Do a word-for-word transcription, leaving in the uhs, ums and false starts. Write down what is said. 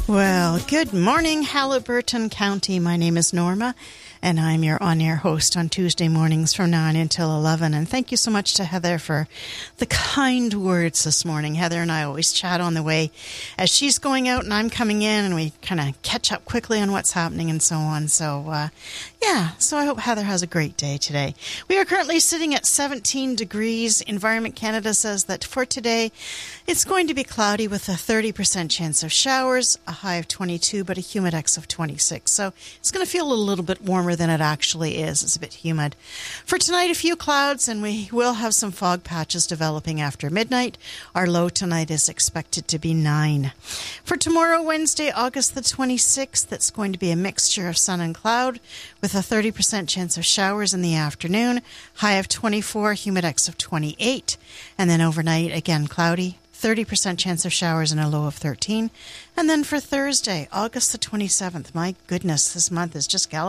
Well, good morning, Haliburton County. My name is Norma, and I'm your on-air host on Tuesday mornings from nine until eleven. And thank you so much to Heather for the kind words this morning. Heather and I always chat on the way as she's going out and I'm coming in, and we kind of catch up quickly on what's happening and so on. So, uh, yeah, so I hope Heather has a great day today. We are currently sitting at seventeen degrees. Environment Canada says that for today, it's going to be cloudy with a thirty percent chance of showers, a high of twenty-two, but a humidex of twenty-six. So it's going to feel a little bit warmer than it actually is. It's a bit humid. For tonight, a few clouds, and we will have some fog patches developing after midnight. Our low tonight is expected to be nine. For tomorrow, Wednesday, August the twenty-sixth, it's going to be a mixture of sun and cloud with a thirty percent chance of showers in the afternoon, high of twenty-four, humidex of twenty-eight. And then overnight, again, cloudy, thirty percent chance of showers and a low of thirteen. And then for Thursday, August the twenty-seventh, my goodness, this month is just galloping.